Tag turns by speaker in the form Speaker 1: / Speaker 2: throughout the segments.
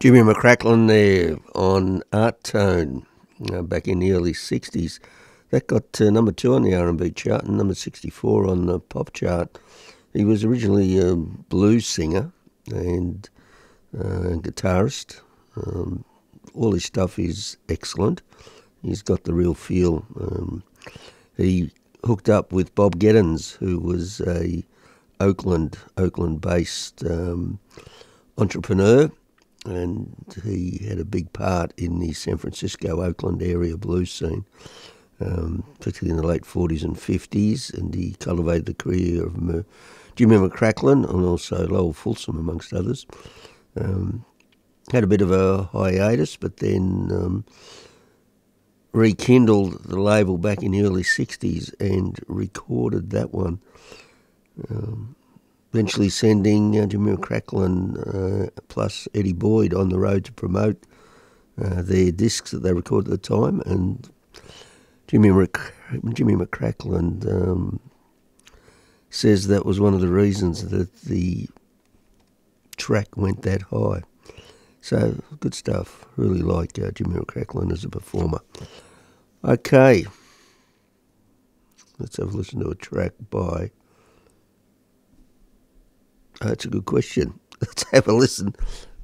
Speaker 1: Jimmy McCracklin there on Art Tone back in the early 60s. That got number 2 on the R&B chart and number 64 on the pop chart. He was originally a blues singer and guitarist. All his stuff is excellent. He's got the real feel. He hooked up with Bob Geddens, who was a Oakland-based entrepreneur, and he had a big part in the San Francisco, Oakland area blues scene, particularly in the late 40s and 50s, and he cultivated the career of Jimmy McCracklin and also Lowell Fulsom, amongst others. Had a bit of a hiatus, but then rekindled the label back in the early 60s and recorded that one. Eventually sending Jimmy McCracklin plus Eddie Boyd on the road to promote their discs that they recorded at the time, and Jimmy McCracklin says that was one of the reasons that the track went that high. So, good stuff. Really like Jimmy McCracklin as a performer. Okay, let's have a listen to a track by... That's a good question. Let's have a listen.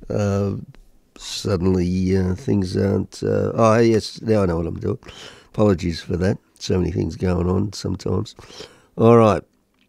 Speaker 1: Suddenly things aren't... oh, yes, now I know what I'm doing. Apologies for that. So many things going on sometimes. All right.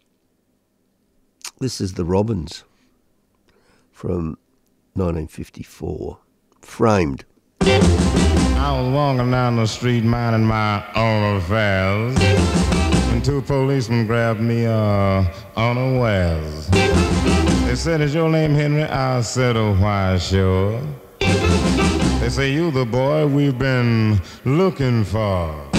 Speaker 1: This is the Robins from 1954. Framed.
Speaker 2: I was walking down the street minding my own affairs when two policemen grabbed me unawares. They said, "Is your name Henry?" I said, "Oh, why, sure." They say, "You the boy we've been looking for."